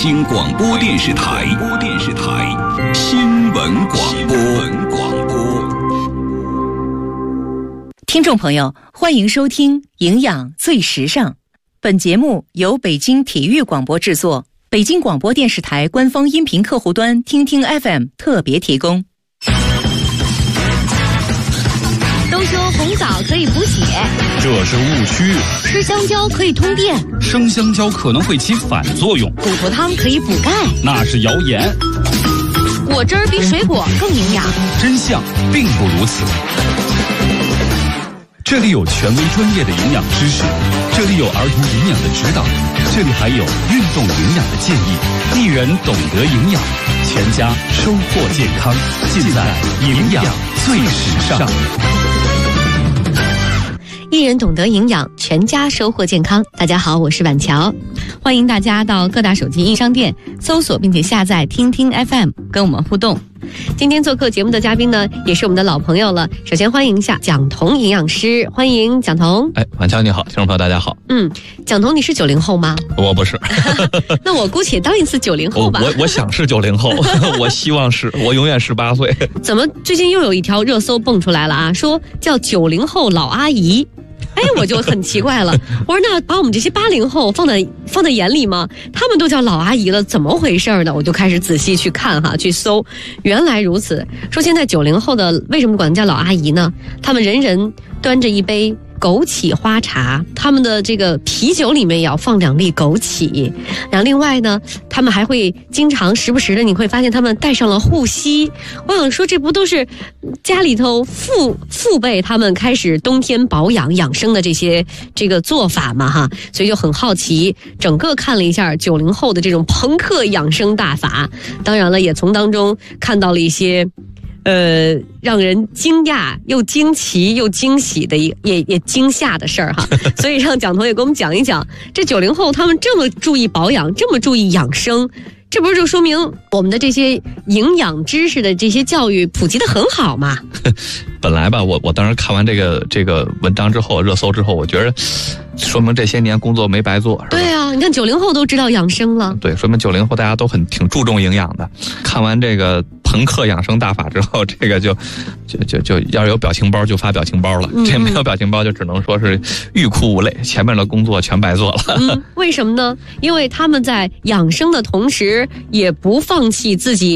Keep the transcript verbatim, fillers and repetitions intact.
京广播电视台播电视台新闻广播广播。 听众朋友，欢迎收听《营养最时尚》。本节目由北京体育广播制作，北京广播电视台官方音频客户端听听 F M 特别提供。 都说红枣可以补血， 这是误区。 吃香蕉可以通电， 生香蕉可能会起反作用。 骨头汤可以补钙， 那是谣言。 果汁儿比水果更营养， 真相并不如此。这里有权威专业的营养知识，这里有儿童营养的指导，这里还有运动营养的建议。一人懂得营养，全家收获健康，尽在营养最时尚。 一人懂得营养，全家收获健康。大家好，我是婉乔，欢迎大家到各大手机应商店搜索并且下载听听 F M 跟我们互动。今天做客节目的嘉宾呢，也是我们的老朋友了。首先欢迎一下蒋彤营养师，欢迎蒋彤。 哎，婉乔你好，听众朋友大家好。 嗯，蒋彤你是九零后吗？ 我不是。 那我姑且当一次九零后吧。 我我想是九零后，我希望是，我永远十八岁。 怎么最近又有一条热搜蹦出来了啊？说叫九零后老阿姨。哎，我就很奇怪了，我说那把我们这些八零后放在放在眼里吗？他们都叫老阿姨了，怎么回事呢？我就开始仔细去看哈，去搜，原来如此。说现在九零后的为什么管叫老阿姨呢？他们人人端着一杯枸杞花茶，他们的这个啤酒里面也要放两粒枸杞，然后另外呢，他们还会经常时不时的，你会发现他们带上了护膝。我想说，这不都是家里头父父辈他们开始冬天保养养生的这些这个做法嘛哈？所以就很好奇，整个看了一下九零后的这种朋克养生大法，当然了，也从当中看到了一些。呃，让人惊讶又惊奇又惊喜的，也也惊吓的事儿哈，所以让蒋彤也给我们讲一讲，这九零后他们这么注意保养，这么注意养生，这不是就说明我们的这些营养知识的这些教育普及的很好吗？ 本来吧，我我当时看完这个这个文章之后，热搜之后，我觉得说明这些年工作没白做，是吧？ 对啊，你看九零后都知道养生了， 对，说明九零后大家都很挺注重营养的。看完这个朋克养生大法之后，这个就就就就要是有表情包就发表情包了，嗯、这没有表情包就只能说是欲哭无泪，前面的工作全白做了。 嗯，为什么呢？因为他们在养生的同时，也不放弃自己